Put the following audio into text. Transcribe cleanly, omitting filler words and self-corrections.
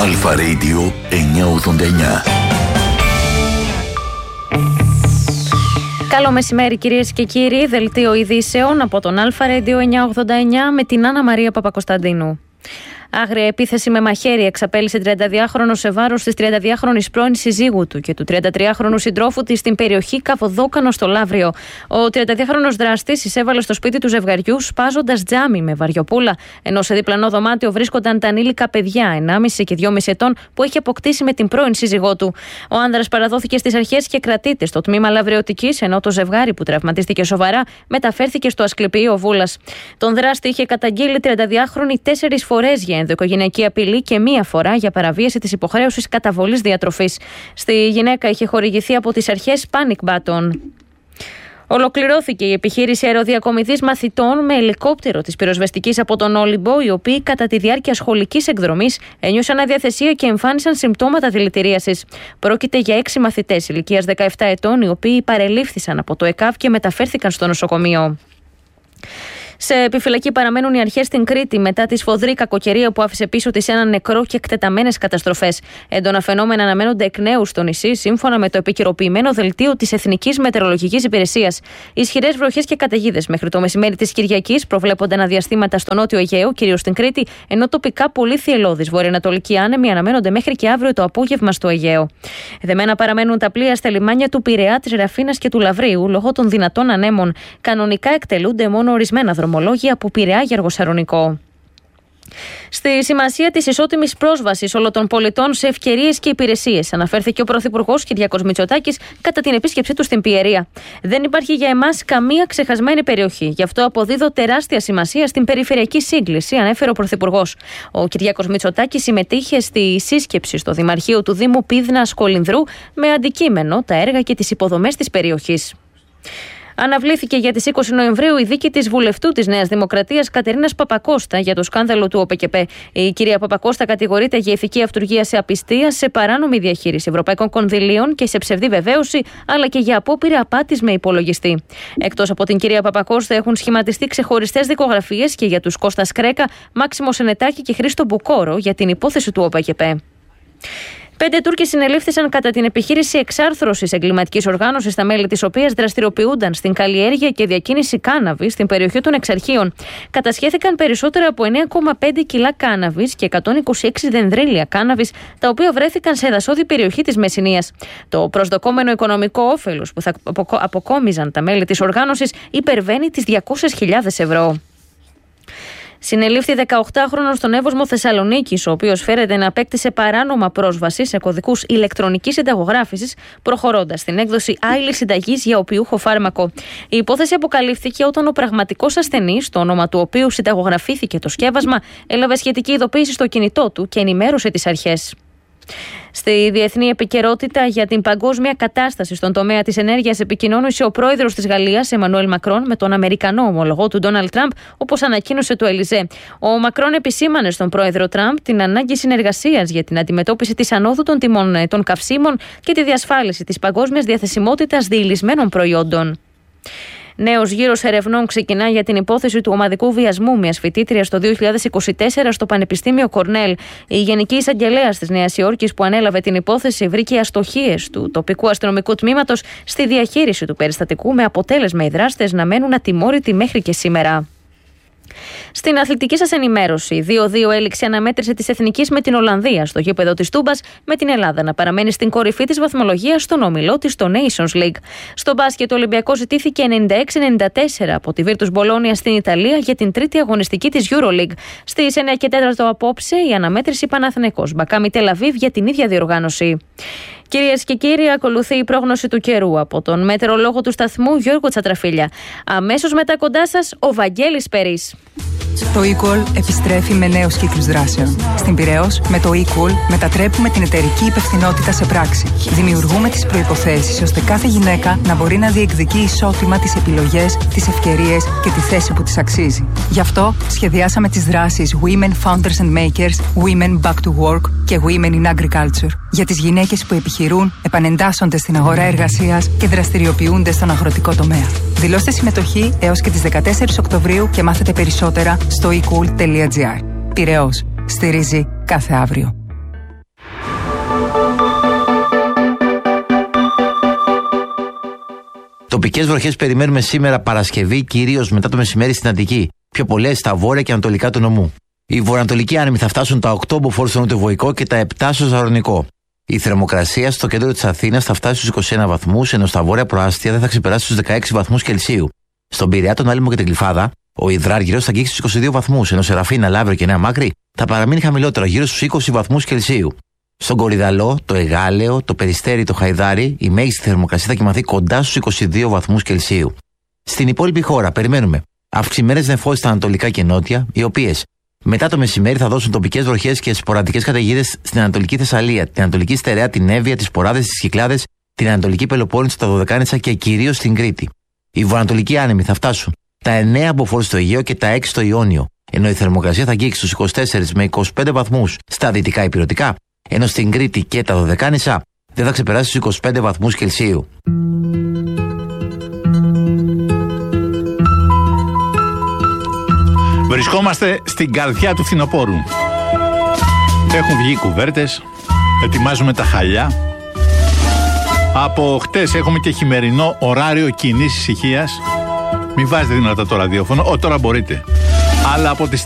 Αλφα Radio 989. Καλό μεσημέρι κυρίες και κύριοι, δελτίο ειδήσεων από τον Αλφα Radio 989 με την Άννα Μαρία Παπακοσταντίνου. Άγρια επίθεση με μαχαίρι εξαπέλυσε 32χρονο σε βάρος της 32χρονης πρώην συζύγου του και του 33χρονου συντρόφου της στην περιοχή Καβοδόκανο στο Λαύριο. Ο 32χρονος δράστης εισέβαλε στο σπίτι του ζευγαριού σπάζοντας τζάμι με βαριοπούλα, ενώ σε διπλανό δωμάτιο βρίσκονταν τα ανήλικα παιδιά 1,5 και 2,5 ετών που έχει αποκτήσει με την πρώην σύζυγό του. Ο άνδρας παραδόθηκε στις αρχές και κρατείται στο τμήμα Λαβριωτικής, ενώ το ζευγάρι που τραυματίστηκε σοβαρά μεταφέρθηκε στο Ασκληπιείο Βούλας. Τον δράστη είχε καταγγείλει 32χρονη 4 φορές για ενδοοικογενειακή απειλή και μία φορά για παραβίαση της υποχρέωσης καταβολής διατροφής. Στη γυναίκα είχε χορηγηθεί από τις αρχές panic button. Ολοκληρώθηκε η επιχείρηση αεροδιακομιδής μαθητών με ελικόπτερο της πυροσβεστικής από τον Όλυμπο, οι οποίοι κατά τη διάρκεια σχολικής εκδρομής ένιωσαν αδιαθεσία και εμφάνισαν συμπτώματα δηλητηρίασης. Πρόκειται για 6 μαθητές ηλικίας 17 ετών, οι οποίοι παρελήφθησαν από το ΕΚΑΒ και μεταφέρθηκαν στο νοσοκομείο. Σε επιφυλακή παραμένουν οι αρχές στην Κρήτη μετά τη σφοδρή κακοκαιρία που άφησε πίσω της έναν νεκρό και εκτεταμένες καταστροφές. Έντονα φαινόμενα αναμένονται εκ νέου στο νησί, σύμφωνα με το επικαιροποιημένο δελτίο της Εθνικής Μετεωρολογικής Υπηρεσίας. Ισχυρές βροχές και καταιγίδες μέχρι το μεσημέρι της Κυριακής προβλέπονται αναδιαστήματα στο νότιο Αιγαίο, κυρίως στην Κρήτη, ενώ τοπικά πολύ θυελλώδεις βορειοανατολικοί άνεμοι αναμένονται μέχρι και αύριο το απόγευμα στο Αιγαίο. Δεμένα παραμένουν τα πλοία στα λιμάνια του Πειραιά, της Ραφίνας και του Λαβρίου λόγω των δυνατών ανέμων. Κανονικά εκτελούνται μόνο ορισμένα δρομολόγια από Πειραιά για Αργοσαρονικό. Στη σημασία της ισότιμης πρόσβασης όλων των πολιτών σε ευκαιρίες και υπηρεσίες αναφέρθηκε ο Πρωθυπουργός Κυριάκος Μητσοτάκης κατά την επίσκεψή του στην Πιερία. Δεν υπάρχει για εμάς καμία ξεχασμένη περιοχή. Γι' αυτό αποδίδω τεράστια σημασία στην περιφερειακή σύγκληση, ανέφερε ο Πρωθυπουργός. Ο Κυριάκος Μητσοτάκης συμμετείχε στη σύσκεψη στο Δημαρχείο του Δήμου Πίδνας Κολυνδρού με αντικείμενο τα έργα και τις υποδομές της περιοχής. Αναβλήθηκε για τις 20 Νοεμβρίου η δίκη της βουλευτού της Νέας Δημοκρατίας Κατερίνας Παπακώστα για το σκάνδαλο του ΟΠΕΚΕΠΕ. Η κυρία Παπακώστα κατηγορείται για ηθική αυτουργία σε απιστία, σε παράνομη διαχείριση ευρωπαϊκών κονδυλίων και σε ψευδή βεβαίωση, αλλά και για απόπειρα απάτης με υπολογιστή. Εκτός από την κυρία Παπακώστα έχουν σχηματιστεί ξεχωριστές δικογραφίες και για τους Κώστα Κρέκα, Μάξιμο Σενετάκη και Χρήστο Μπουκόρο για την υπόθεση του ΟΠΕΚΕΠΕ. 5 Τούρκοι συνελήφθησαν κατά την επιχείρηση εξάρθρωσης εγκληματικής οργάνωσης, στα μέλη της οποίας δραστηριοποιούνταν στην καλλιέργεια και διακίνηση κάναβης στην περιοχή των Εξαρχείων. Κατασχέθηκαν περισσότερα από 9,5 κιλά κάναβης και 126 δενδρίλια κάναβης, τα οποία βρέθηκαν σε δασόδη περιοχή της Μεσσηνίας. Το προσδοκόμενο οικονομικό όφελος που θα αποκόμιζαν τα μέλη της οργάνωσης υπερβαίνει τις 200.000 ευρώ. Συνελήφθη 18χρονος στον Εύωσμο Θεσσαλονίκης, ο οποίος φέρεται να απέκτησε παράνομα πρόσβαση σε κωδικούς ηλεκτρονικής συνταγογράφησης, προχωρώντας στην έκδοση άειλης συνταγής για οπιούχο φάρμακο. Η υπόθεση αποκαλύφθηκε όταν ο πραγματικός ασθενής, το όνομα του οποίου συνταγογραφήθηκε το σκεύασμα, έλαβε σχετική ειδοποίηση στο κινητό του και ενημέρωσε τις αρχές. Στη διεθνή επικαιρότητα για την παγκόσμια κατάσταση στον τομέα της ενέργειας επικοινώνησε ο πρόεδρος της Γαλλίας, Εμμανουέλ Μακρόν, με τον Αμερικανό ομολογό του Ντόναλντ Τραμπ, όπως ανακοίνωσε το Ελιζέ. Ο Μακρόν επισήμανε στον πρόεδρο Τραμπ την ανάγκη συνεργασίας για την αντιμετώπιση της ανόδου των τιμών των καυσίμων και τη διασφάλιση της παγκόσμιας διαθεσιμότητας διηλυσμένων προϊόντων. Νέος γύρος ερευνών ξεκινά για την υπόθεση του ομαδικού βιασμού μιας φοιτήτριας το 2024 στο Πανεπιστήμιο Κορνέλ. Η Γενική Εισαγγελέας της Νέας Υόρκης που ανέλαβε την υπόθεση βρήκε αστοχίες του τοπικού αστυνομικού τμήματος στη διαχείριση του περιστατικού, με αποτέλεσμα οι δράστες να μένουν ατιμόρυτοι μέχρι και σήμερα. Στην αθλητική σας ενημέρωση, 2-2 έληξε αναμέτρηση της Εθνικής με την Ολλανδία στο γήπεδο της Τούμπας, με την Ελλάδα να παραμένει στην κορυφή της βαθμολογίας στον όμιλό της στο Nations League. Στο μπάσκετ, ο Ολυμπιακός ζητήθηκε 96-94 από τη Virtus Bologna στην Ιταλία για την τρίτη αγωνιστική της EuroLeague. Στις 9 και 4 απόψε η αναμέτρηση Παναθηναϊκός Μπακάμι Τελαβίβ για την ίδια διοργάνωση. Κυρίες και κύριοι, ακολουθεί η πρόγνωση του καιρού από τον μετεωρολόγο του σταθμού Γιώργο Τσατραφίλια. Αμέσως μετά κοντά σας ο Βαγγέλης Περής. Το eCall επιστρέφει με νέους κύκλους δράσεων. Στην Πειραιώς, με το eCall μετατρέπουμε την εταιρική υπευθυνότητα σε πράξη. Δημιουργούμε τις προϋποθέσεις ώστε κάθε γυναίκα να μπορεί να διεκδικεί ισότιμα τις επιλογές, τις ευκαιρίες και τη θέση που της αξίζει. Γι' αυτό σχεδιάσαμε τις δράσεις Women Founders and Makers, Women Back to Work και Women in Agriculture. Για τις γυναίκες που επιχειρούν, επανεντάσσονται στην αγορά εργασίας και δραστηριοποιούνται στον αγροτικό τομέα. Δηλώστε συμμετοχή έως και τις 14 Οκτωβρίου και μάθετε περισσότερα στο ecool.gr. Πειραιώς. Στηρίζει κάθε αύριο. Τοπικές βροχές περιμένουμε σήμερα Παρασκευή, κυρίως μετά το μεσημέρι στην Αττική. Πιο πολλές στα βόρεια και ανατολικά του νομού. Οι βορειοανατολικοί άνεμοι θα φτάσουν τα 8 μποφόρ στο νοτιοβοϊκό και τα 7 στο ζαρονικό. Η θερμοκρασία στο κέντρο της Αθήνας θα φτάσει στους 21 βαθμούς, ενώ στα βόρεια προάστια δεν θα ξεπεράσει τους 16 βαθμούς Κελσίου. Στον Πειραιά, τον Άλυμο και την Γλυφάδα, ο υδράργυρος θα αγγίξει στους 22 βαθμούς, ενώ σε Ραφίνα, Λαύριο και Νέα Μάκρη θα παραμείνει χαμηλότερο, γύρω στους 20 βαθμούς Κελσίου. Στον Κορυδαλό, το Εγάλεο, το Περιστέρι, το Χαϊδάρι, η μέγιστη θερμοκρασία θα κοιμαθεί κοντά στους 22 βαθμούς Κελσίου. Στην υπόλοιπη χώρα περιμένουμε αυξημένες νεφώσεις στα ανατολικά και νότια, οι οποίες μετά το μεσημέρι θα δώσουν τοπικές βροχές και σποραδικές καταιγίδες στην Ανατολική Θεσσαλία, την Ανατολική Στερεά, την Εύβοια, τις Ποράδες, τις Κυκλάδες, την Ανατολική Πελοπόννησο, τα Δωδεκάνησα και κυρίως στην Κρήτη. Οι βορειοανατολικοί άνεμοι θα φτάσουν τα 9 μποφόρ στο Αιγαίο και τα 6 στο Ιόνιο, ενώ η θερμοκρασία θα αγγίξει στους 24 με 25 βαθμούς στα δυτικά ηπειρωτικά, ενώ στην Κρήτη και τα Δωδεκάνησα δεν θα ξεπεράσει στους 25 βαθμούς Κελσίου. Βρισκόμαστε στην καρδιά του φθινοπόρου. Έχουν βγει κουβέρτες, ετοιμάζουμε τα χαλιά. Από χτες έχουμε και χειμερινό ωράριο κοινής ησυχίας. Μην βάζετε δυνατά το ραδιόφωνο, τώρα μπορείτε. Αλλά από τις